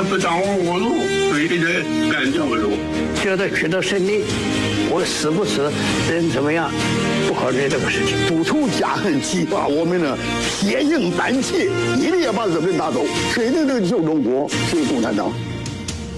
不掌握我路，对人干掉路。 觉得取得胜利，我死不死，人怎么样，不考虑这个事情。 补充加恨，激发我们的铁硬胆气，一定要把日本人打走。谁的这个救中国，谁共产党。